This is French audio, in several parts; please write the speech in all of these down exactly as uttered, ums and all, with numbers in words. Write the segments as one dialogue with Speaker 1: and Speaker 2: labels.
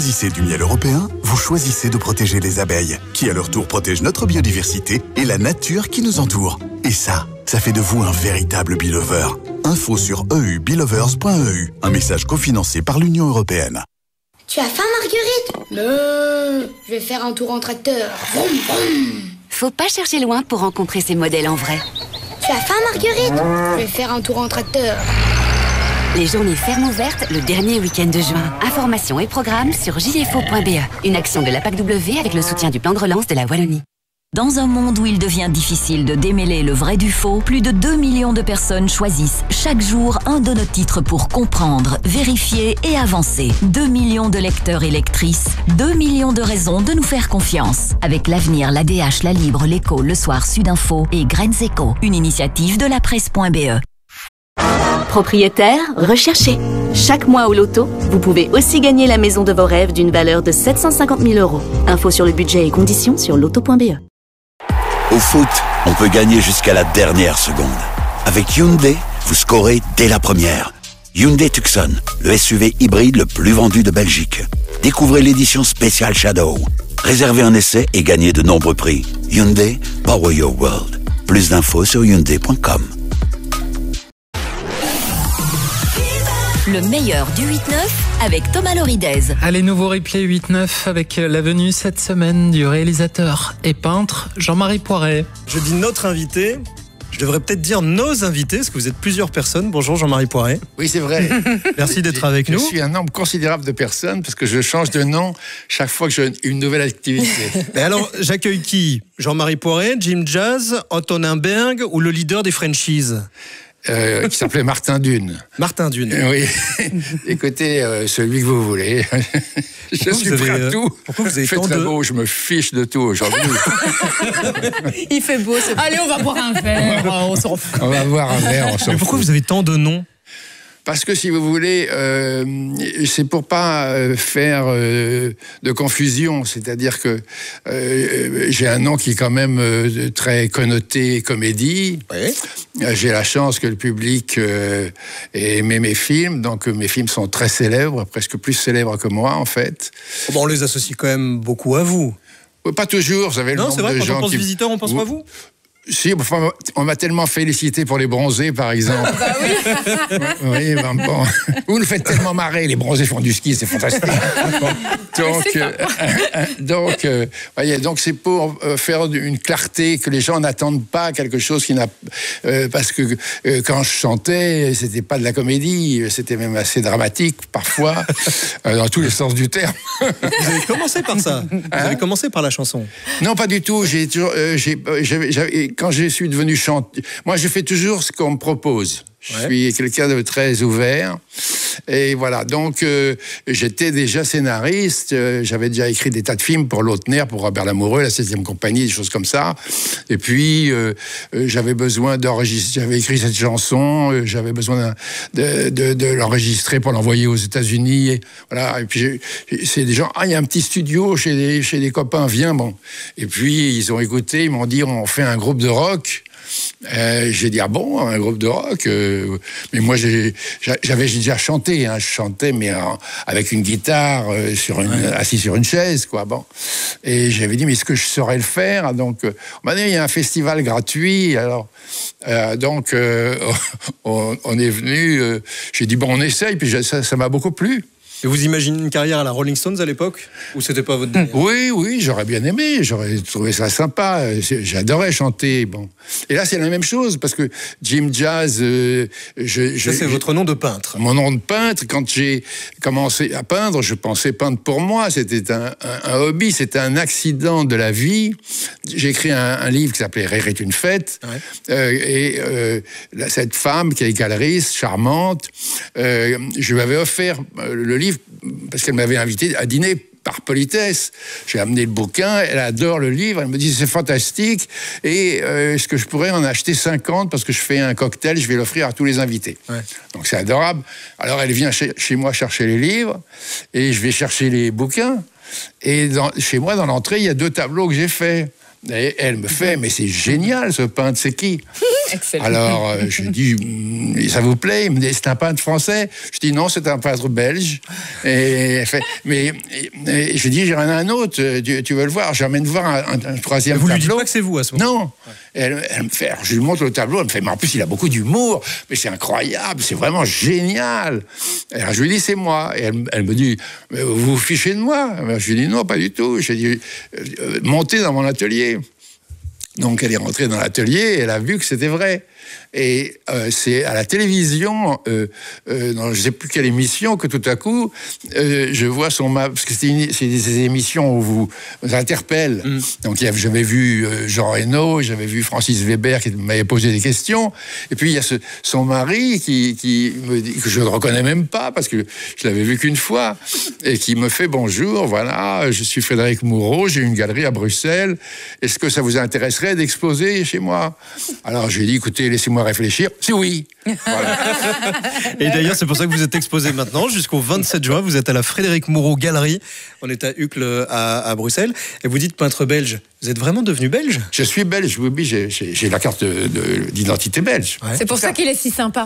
Speaker 1: Choisissez du miel européen, vous choisissez de protéger les abeilles, qui à leur tour protègent notre biodiversité et la nature qui nous entoure. Et ça, ça fait de vous un véritable beelover. Info sur e u beelovers point e u, un message cofinancé par l'Union européenne.
Speaker 2: Tu as faim, Marguerite? Non, je vais faire un tour en tracteur. Vroom, vroom.
Speaker 3: Faut pas chercher loin pour rencontrer ces modèles en vrai.
Speaker 2: Tu as faim, Marguerite? Je vais faire un tour en tracteur.
Speaker 3: Les journées fermes ouvertes le dernier week-end de juin. Informations et programmes sur j f o point b e. Une action de la P A C W avec le soutien du plan de relance de la Wallonie.
Speaker 4: Dans un monde où il devient difficile de démêler le vrai du faux, plus de deux millions de personnes choisissent chaque jour un de nos titres pour comprendre, vérifier et avancer. deux millions de lecteurs et lectrices, deux millions de raisons de nous faire confiance. Avec l'Avenir, l'A D H, La Libre, l'Écho, Le Soir, Sudinfo et Graines Éco, une initiative de la presse point b e.
Speaker 5: Propriétaire, recherché. Chaque mois au loto, vous pouvez aussi gagner la maison de vos rêves d'une valeur de sept cent cinquante mille euros. Info sur le budget et conditions sur loto point b e.
Speaker 6: Au foot, on peut gagner jusqu'à la dernière seconde. Avec Hyundai, vous scorez dès la première. Hyundai Tucson, le S U V hybride le plus vendu de Belgique. Découvrez l'édition spéciale Shadow. Réservez un essai et gagnez de nombreux prix. Hyundai, power your world. Plus d'infos sur hyundai point com.
Speaker 4: Le meilleur du huit neuf avec Thomas Loridez.
Speaker 7: Allez, nouveau replay huit neuf avec la venue cette semaine du réalisateur et peintre Jean-Marie Poiret.
Speaker 8: Je dis notre invité. Je devrais peut-être dire nos invités, parce que vous êtes plusieurs personnes. Bonjour Jean-Marie Poiret.
Speaker 9: Oui, c'est vrai.
Speaker 8: Merci d'être avec
Speaker 9: je
Speaker 8: nous.
Speaker 9: Je suis un nombre considérable de personnes, parce que je change de nom chaque fois que j'ai une nouvelle activité.
Speaker 8: Et alors, j'accueille qui? Jean-Marie Poiret, Jim Jazz, Antonin Berg ou le leader des Frenchies?
Speaker 9: Euh, qui s'appelait Martin Dune.
Speaker 8: Martin Dune.
Speaker 9: Oui. Écoutez, euh, celui que vous voulez. Je
Speaker 8: pourquoi
Speaker 9: suis
Speaker 8: vous
Speaker 9: prêt
Speaker 8: avez,
Speaker 9: à tout.
Speaker 8: Pourquoi vous avez
Speaker 9: fait
Speaker 8: tant
Speaker 9: très
Speaker 8: de...
Speaker 9: beau, je me fiche de tout aujourd'hui.
Speaker 10: Il fait beau. C'est... Allez, on va boire un verre. On s'en fout.
Speaker 9: On va boire un verre, on s'en
Speaker 8: Mais pourquoi
Speaker 9: fout.
Speaker 8: vous avez tant de noms?
Speaker 9: Parce que si vous voulez, euh, c'est pour pas euh, faire euh, de confusion. C'est-à-dire que euh, j'ai un nom qui est quand même euh, très connoté comédie.
Speaker 8: Oui.
Speaker 9: Euh, j'ai la chance que le public euh, ait aimé mes films. Donc mes films sont très célèbres, presque plus célèbres que moi en fait.
Speaker 8: Bon, on les associe quand même beaucoup à vous.
Speaker 9: Pas toujours. Vous savez, le
Speaker 8: Non,
Speaker 9: nombre
Speaker 8: c'est vrai,
Speaker 9: de
Speaker 8: quand
Speaker 9: gens
Speaker 8: on pense
Speaker 9: qui...
Speaker 8: visiteur, on pense
Speaker 9: vous...
Speaker 8: pas à vous?
Speaker 9: Si, enfin, on m'a tellement félicité pour les bronzés, par exemple.
Speaker 10: Bah oui.
Speaker 9: Oui, ben bon. Vous nous faites tellement marrer, les bronzés font du ski, c'est fantastique. Bon. Donc, euh, donc, euh, voyez, donc c'est pour euh, faire une clarté que les gens n'attendent pas quelque chose qui n'a, euh, parce que euh, quand je chantais, c'était pas de la comédie, c'était même assez dramatique parfois, euh, dans tous les sens du terme.
Speaker 8: Vous avez commencé par ça. Vous
Speaker 9: Hein?
Speaker 8: avez commencé par la chanson.
Speaker 9: Non, pas du tout. J'ai toujours, euh, j'ai, j'avais, j'avais, quand je suis devenu chanteur, moi, je fais toujours ce qu'on me propose. Je
Speaker 8: Ouais.
Speaker 9: suis quelqu'un de très ouvert. Et voilà, donc euh, j'étais déjà scénariste. Euh, j'avais déjà écrit des tas de films pour Lautner, pour Robert Lamoureux, La septième compagnie, des choses comme ça. Et puis, euh, euh, j'avais besoin d'enregistrer. J'avais écrit cette chanson. Euh, j'avais besoin de, de, de l'enregistrer pour l'envoyer aux États-Unis. Et, voilà. Et puis, j'ai, c'est des gens. Ah, il y a un petit studio chez des, chez des copains. Viens, bon. Et puis, ils ont écouté. Ils m'ont dit, on fait un groupe de rock. Euh, j'ai dit, ah bon, un groupe de rock euh, mais moi, j'ai, j'avais déjà chanté, hein, je chantais, mais en, avec une guitare, euh, sur une, ouais. assis sur une chaise, quoi, bon. Et j'avais dit, mais est-ce que je saurais le faire? Donc, euh, on m'a dit, il y a un festival gratuit, alors, euh, donc, euh, on, on est venu, euh, j'ai dit, bon, on essaye, puis ça, ça m'a beaucoup plu.
Speaker 8: Et vous imaginez une carrière à la Rolling Stones à l'époque? Ou c'était pas votre délire?
Speaker 9: Oui, oui, j'aurais bien aimé, j'aurais trouvé ça sympa, j'adorais chanter, bon. Et là, c'est la même chose, parce que Jim Jazz... Euh, je, je,
Speaker 8: ça, c'est votre nom de peintre.
Speaker 9: Mon nom de peintre, quand j'ai commencé à peindre, je pensais peindre pour moi, c'était un, un, un hobby, c'était un accident de la vie. J'ai écrit un, un livre qui s'appelait « Rire est une fête ouais. », euh, et euh, là, cette femme qui est galeriste, charmante, euh, je lui avais offert le livre parce qu'elle m'avait invité à dîner par politesse. J'ai amené le bouquin, elle adore le livre, elle me dit c'est fantastique, et euh, est-ce que je pourrais en acheter cinquante parce que je fais un cocktail, je vais l'offrir à tous les invités. Ouais. Donc c'est adorable. Alors elle vient chez, chez moi chercher les livres, et je vais chercher les bouquins, et dans, chez moi, dans l'entrée, il y a deux tableaux que j'ai faits. Et elle me fait, mais c'est génial ce peintre, c'est qui?
Speaker 10: Excellent.
Speaker 9: Alors, euh, je dis, ça vous plaît? Il me dit, c'est un peintre français. Je dis, non, c'est un peintre belge. Et elle fait, mais et, et je dis, j'ai rien un autre, tu, tu veux le voir? J'emmène voir un, un, un troisième
Speaker 8: vous
Speaker 9: tableau.
Speaker 8: Vous lui dites pas que c'est vous à ce moment?
Speaker 9: Non. Elle, elle me fait, alors, je lui montre le tableau, elle me fait, mais en plus, il a beaucoup d'humour, mais c'est incroyable, c'est vraiment génial. Et alors, je lui dis, c'est moi. Et elle, elle me dit, vous vous fichez de moi? Je lui dis, non, pas du tout. Je lui dis, montez dans mon atelier. Donc elle est rentrée dans l'atelier et elle a vu que c'était vrai. Et euh, c'est à la télévision, euh, euh, dans je ne sais plus quelle émission, que tout à coup, euh, je vois son... Parce que c'est, une, c'est des émissions où vous, vous interpellent. Mm. Donc j'avais vu euh, Jean Reno, j'avais vu Francis Weber qui m'avait posé des questions. Et puis il y a ce, son mari qui, qui me dit, que je ne reconnais même pas, parce que je l'avais vu qu'une fois, et qui me fait « Bonjour, voilà, je suis Frédéric Moreau, j'ai une galerie à Bruxelles. Est-ce que ça vous intéresserait d'exposer chez moi ?» Alors j'ai dit « Écoutez, laissez-moi réfléchir. » C'est oui. Voilà.
Speaker 8: Et d'ailleurs, c'est pour ça que vous êtes exposé maintenant. Jusqu'au vingt-sept juin, vous êtes à la Frédéric Moreau Galerie. On est à Uccle, à, à Bruxelles. Et vous dites peintre belge. Vous êtes vraiment devenu belge?
Speaker 9: Je suis belge, oui, oui, j'ai, j'ai, j'ai la carte de, de, d'identité belge.
Speaker 10: Ouais. C'est pour ça qu'il est si sympa.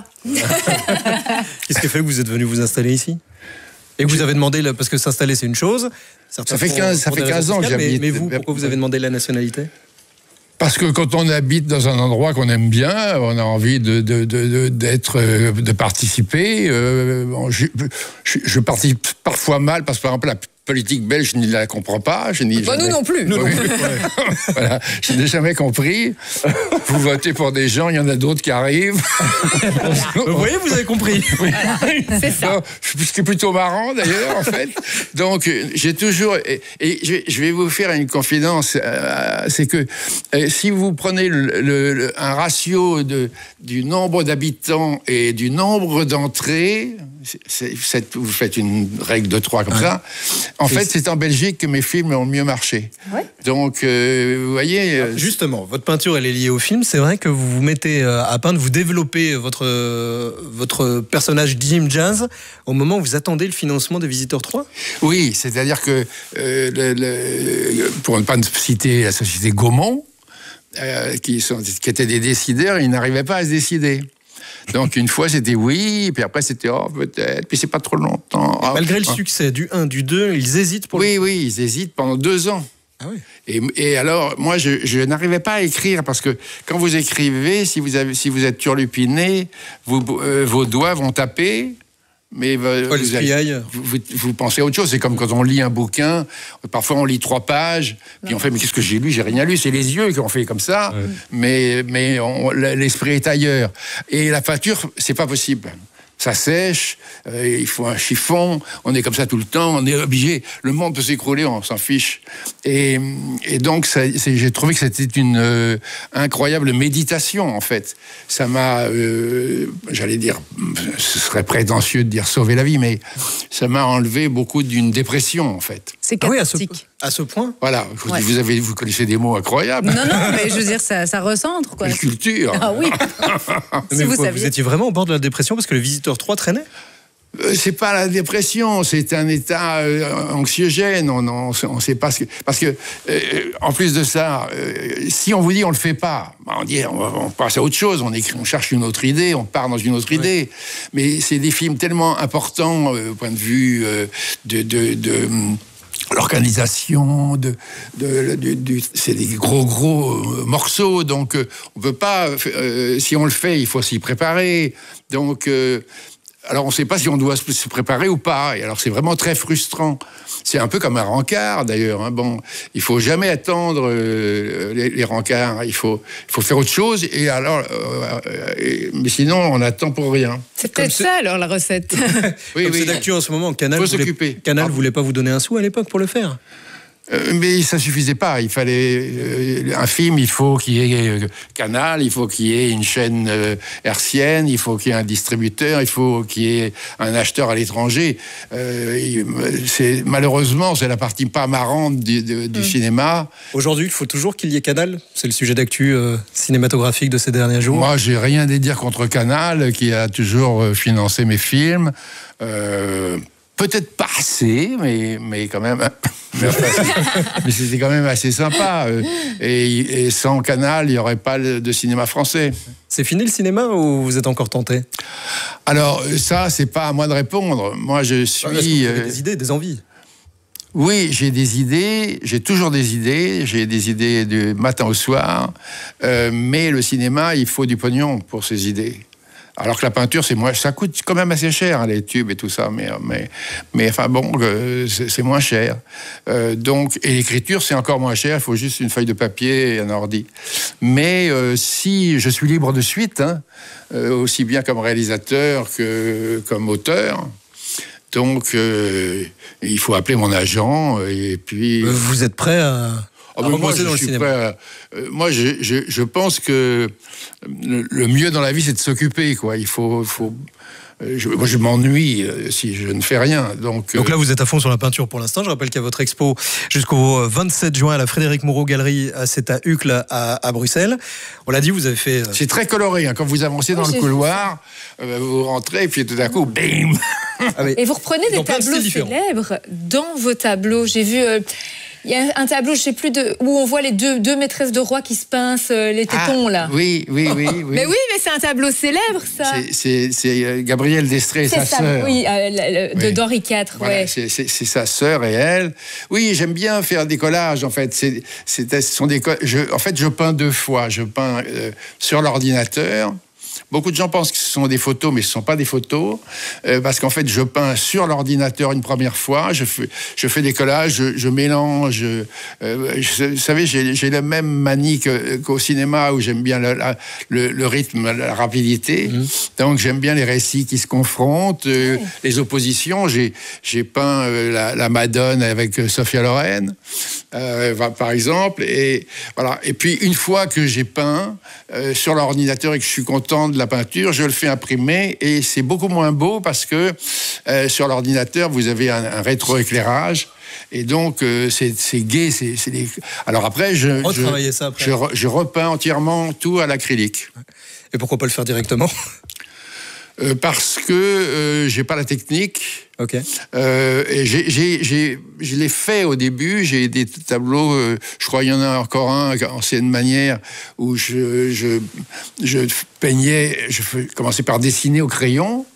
Speaker 8: Qu'est-ce qui fait que vous êtes venu vous installer ici? Et que vous avez demandé, parce que s'installer, c'est une chose.
Speaker 9: Ça fait quinze, ça fait quinze ans que j'habite.
Speaker 8: Mais, mais vous, pourquoi vous avez demandé la nationalité?
Speaker 9: Parce que quand on habite dans un endroit qu'on aime bien, on a envie de, de, de, de, d'être, de participer. Euh, je, je, je participe parfois mal, parce que par exemple, la politique belge, je ne la comprends pas. Je n'y
Speaker 10: bah,
Speaker 9: jamais...
Speaker 10: nous non plus. Nous
Speaker 9: oui.
Speaker 10: non plus.
Speaker 9: Voilà. Je n'ai jamais compris. Vous votez pour des gens, il y en a d'autres qui arrivent.
Speaker 8: Vous voyez, vous avez compris.
Speaker 9: Oui.
Speaker 10: C'est ça.
Speaker 9: Ce qui est plutôt marrant, d'ailleurs, en fait. Donc, j'ai toujours... Et, et je vais vous faire une confidence. Euh, c'est que euh, si vous prenez le, le, un ratio de, du nombre d'habitants et du nombre d'entrées, c'est, c'est, vous faites une règle de trois comme ouais. ça. En fait, c'est en Belgique que mes films ont mieux marché. Ouais. Donc, euh, vous voyez...
Speaker 8: Alors, justement, votre peinture, elle est liée au film. C'est vrai que vous vous mettez à peindre, vous développez votre, votre personnage Jim Jazz au moment où vous attendez le financement des Visiteurs trois?
Speaker 9: Oui, c'est-à-dire que, euh, le, le, pour ne pas citer la société Gaumont, euh, qui, sont, qui étaient des décideurs, ils n'arrivaient pas à se décider. Donc une fois c'était oui, puis après c'était oh peut-être, puis c'est pas trop longtemps. Oh,
Speaker 8: malgré le succès du un, du deux, ils hésitent pour
Speaker 9: oui,
Speaker 8: le...
Speaker 9: Oui, ils hésitent pendant deux ans.
Speaker 8: Ah oui.
Speaker 9: Et, et alors, moi, je, je n'arrivais pas à écrire, parce que quand vous écrivez, si vous, avez, si vous êtes turlupiné, vous, euh, vos doigts vont taper, mais vous,
Speaker 8: oh,
Speaker 9: vous, avez, vous, vous, vous pensez à autre chose. C'est comme quand on lit un bouquin, parfois on lit trois pages, puis on fait, mais qu'est-ce que j'ai lu? J'ai rien lu, c'est les yeux qui ont fait comme ça, ouais. mais, mais on, l'esprit est ailleurs. Et la peinture, c'est pas possible. Ça sèche, euh, il faut un chiffon, on est comme ça tout le temps, on est obligé, le monde peut s'écrouler, on s'en fiche. Et, et donc, ça, c'est, j'ai trouvé que c'était une euh, incroyable méditation, en fait. Ça m'a, euh, j'allais dire, ce serait prétentieux de dire sauver la vie, mais ça m'a enlevé beaucoup d'une dépression, en fait.
Speaker 10: C'est cathartique.
Speaker 8: Ah oui, à, ce, à ce point?
Speaker 9: Voilà, je vous ouais. dis, vous, avez, vous connaissez des mots incroyables.
Speaker 10: Non, non, mais je veux dire, ça, ça recentre, quoi.
Speaker 9: Une culture.
Speaker 10: Ah oui.
Speaker 8: Si vous, vous, vous étiez vraiment au bord de la dépression parce que le Visiteur trois traînait?
Speaker 9: C'est pas la dépression, c'est un état euh, anxiogène. On ne sait pas ce que... Parce que, euh, en plus de ça, euh, si on vous dit on le fait pas, on dit on, on passe à autre chose, on écrit, on cherche une autre idée, on part dans une autre ouais. idée. Mais c'est des films tellement importants euh, au point de vue euh, de... de, de l'organisation, de, de, de, de, c'est des gros gros morceaux, donc euh, on peut pas. Euh, si on le fait, il faut s'y préparer. Donc euh, alors on ne sait pas si on doit se préparer ou pas. Et alors c'est vraiment très frustrant. C'est un peu comme un rencard d'ailleurs. Hein. Bon, il faut jamais attendre euh, les, les rencarts. Il faut, il faut faire autre chose. Et alors, euh, et, mais sinon on attend pour rien.
Speaker 10: C'est peut-être ça alors la recette.
Speaker 8: Oui, comme oui. C'est d'actu en ce moment. Canal ne voulait, Canal voulait pas vous donner un sou à l'époque pour le faire.
Speaker 9: Euh, mais ça suffisait pas. Il fallait euh, un film. Il faut qu'il y ait euh, Canal. Il faut qu'il y ait une chaîne euh, hertzienne. Il faut qu'il y ait un distributeur. Il faut qu'il y ait un acheteur à l'étranger. Euh, c'est malheureusement c'est la partie pas marrante du, de, du mmh. cinéma.
Speaker 8: Aujourd'hui, il faut toujours qu'il y ait Canal. C'est le sujet d'actu euh, cinématographique de ces derniers jours.
Speaker 9: Moi, j'ai rien à dire contre Canal, qui a toujours financé mes films. Euh, Peut-être pas assez, mais, mais quand même. Mais, enfin, mais c'était quand même assez sympa. Et, et sans Canal, il n'y aurait pas de cinéma français.
Speaker 8: C'est fini le cinéma ou vous êtes encore tenté?
Speaker 9: Alors, ça, c'est pas à moi de répondre. Moi, je suis.
Speaker 8: Est-ce que vous avez des idées, des envies?
Speaker 9: Oui, j'ai des idées, j'ai toujours des idées, j'ai des idées du matin au soir, euh, mais le cinéma, il faut du pognon pour ces idées. Alors que la peinture, c'est moins, ça coûte quand même assez cher, hein, les tubes et tout ça, mais, mais, mais enfin bon, euh, c'est, c'est moins cher. Euh, donc, et l'écriture, c'est encore moins cher, il faut juste une feuille de papier et un ordi. Mais euh, si je suis libre de suite, hein, euh, aussi bien comme réalisateur que comme auteur, donc euh, il faut appeler mon agent et puis...
Speaker 8: Vous êtes prêt à...
Speaker 9: Oh, ben moi, je dans suis le pas, euh, moi, je, je, je pense que le, le mieux dans la vie, c'est de s'occuper, quoi. Il faut, faut euh, je, moi, je m'ennuie euh, si je ne fais rien. Donc,
Speaker 8: donc là, vous êtes à fond sur la peinture pour l'instant. Je rappelle qu'il y a votre expo jusqu'au vingt-sept juin à la Frédéric Moreau Galerie. C'est à Uccle, à, à Bruxelles. On l'a dit, vous avez fait.
Speaker 9: C'est très coloré. Hein. Quand vous avancez dans oh, le couloir, euh, vous rentrez et puis tout d'un coup, bim.
Speaker 10: Ah, et vous reprenez des tableaux célèbres dans vos tableaux. J'ai vu. Euh, Il y a un tableau, je sais plus, de, où on voit les deux, deux maîtresses de roi qui se pincent les tétons, ah, là.
Speaker 9: Oui, oui, oui, oui.
Speaker 10: Mais oui, mais c'est un tableau célèbre, ça.
Speaker 9: C'est, c'est, c'est Gabrielle d'Estrée, sa
Speaker 10: ça,
Speaker 9: sœur.
Speaker 10: Oui, euh, de oui. Henri quatre,
Speaker 9: voilà,
Speaker 10: ouais.
Speaker 9: C'est, c'est, c'est sa sœur et elle. Oui, j'aime bien faire des collages, en fait. C'est, c'est, ce sont des, je, en fait, je peins deux fois. Je peins euh, sur l'ordinateur. Beaucoup de gens pensent que ce sont des photos, mais ce ne sont pas des photos, euh, parce qu'en fait, je peins sur l'ordinateur une première fois, je fais, je fais des collages, je, je mélange. Euh, je, vous savez, j'ai, j'ai la même manie que, qu'au cinéma, où j'aime bien le, la, le, le rythme, la rapidité. Mmh. Donc, j'aime bien les récits qui se confrontent, euh, mmh. les oppositions. J'ai, j'ai peint euh, la, la Madone avec Sophia Loren, euh, par exemple. Et, voilà. Et puis, une fois que j'ai peint euh, sur l'ordinateur et que je suis content de la peinture, je le fais imprimer et c'est beaucoup moins beau parce que euh, sur l'ordinateur, vous avez un, un rétroéclairage et donc euh, c'est, c'est gai. C'est, c'est des... Alors après, je, je,
Speaker 8: ça après.
Speaker 9: Je, je repeins entièrement tout à l'acrylique.
Speaker 8: Et pourquoi pas le faire directement?
Speaker 9: Euh, parce que euh, j'ai pas la technique.
Speaker 8: Ok.
Speaker 9: Euh, et j'ai, j'ai, j'ai, je l'ai fait au début. J'ai des tableaux. Euh, je crois qu'il y en a encore un ancienne manière où je, je, je peignais. Je commençais par dessiner au crayon.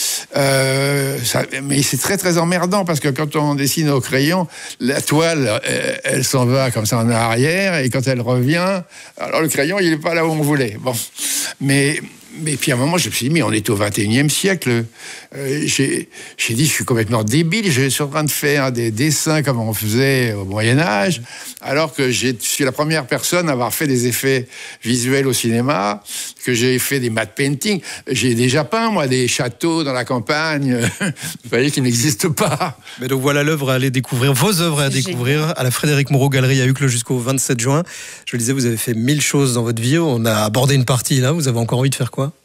Speaker 9: Euh, ça, mais c'est très très emmerdant parce que quand on dessine au crayon, la toile elle, elle s'en va comme ça en arrière et quand elle revient, alors le crayon il n'est pas là où on voulait. Bon, mais Mais puis à un moment, je me suis dit, mais on est au vingt et unième siècle. Euh, j'ai, j'ai dit, je suis complètement débile. Je suis en train de faire des dessins comme on faisait au Moyen-Âge, alors que je suis la première personne à avoir fait des effets visuels au cinéma, que j'ai fait des matte painting. J'ai déjà peint, moi, des châteaux dans la campagne, vous voyez, qui n'existent pas.
Speaker 8: Mais donc voilà l'œuvre à aller découvrir, vos œuvres à C'est découvrir génial. À la Frédéric Moreau Galerie à Uccle jusqu'au vingt-sept juin. Je le disais, vous avez fait mille choses dans votre vie. On a abordé une partie là. Vous avez encore envie de faire quoi?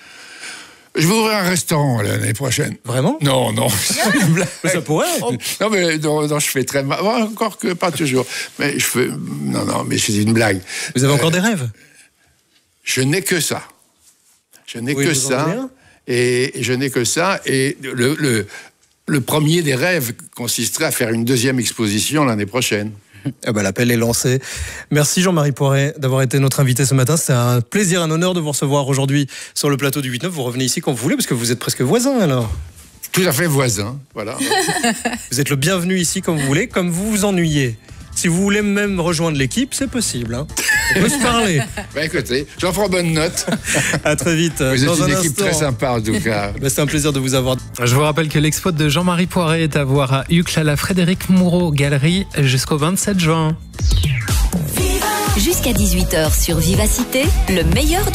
Speaker 9: Je vais ouvrir un restaurant l'année prochaine.
Speaker 8: Vraiment?
Speaker 9: Non, non.
Speaker 8: Ça pourrait.
Speaker 9: Non, mais non, non, je fais très mal. Bon, encore que pas toujours. Mais je fais. Non, non, mais c'est une blague.
Speaker 8: Vous avez euh, encore des rêves?
Speaker 9: Je n'ai que ça. Je n'ai oui, que ça. Et je n'ai que ça. Et le, le, le premier des rêves consisterait à faire une deuxième exposition l'année prochaine.
Speaker 8: Eh ben, l'appel est lancé. Merci Jean-Marie Poiret d'avoir été notre invité ce matin. C'est un plaisir, un honneur de vous recevoir aujourd'hui sur le plateau du huit neuf. Vous revenez ici quand vous voulez parce que vous êtes presque voisin alors.
Speaker 9: Tout à fait voisin, voilà.
Speaker 8: Vous êtes le bienvenu ici comme vous voulez, comme vous vous ennuyez. Si vous voulez même rejoindre l'équipe, c'est possible. Hein. On peut se parler.
Speaker 9: Ben écoutez, j'en ferai bonne note.
Speaker 8: À très vite.
Speaker 9: Vous
Speaker 8: Dans
Speaker 9: êtes une
Speaker 8: un
Speaker 9: équipe
Speaker 8: instant.
Speaker 9: très sympa en tout cas.
Speaker 8: Ben, c'est un plaisir de vous avoir.
Speaker 7: Je vous rappelle que l'expo de Jean-Marie Poiret est à voir à Uccle à la Frédéric Moreau Galerie jusqu'au vingt-sept juin.
Speaker 4: Jusqu'à dix-huit heures sur Vivacité, le meilleur